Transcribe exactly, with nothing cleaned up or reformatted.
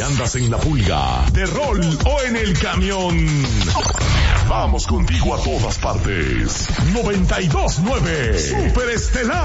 Si andas en la pulga, de rol o en el camión, vamos contigo a todas partes. noventa y dos nueve Super Estelar.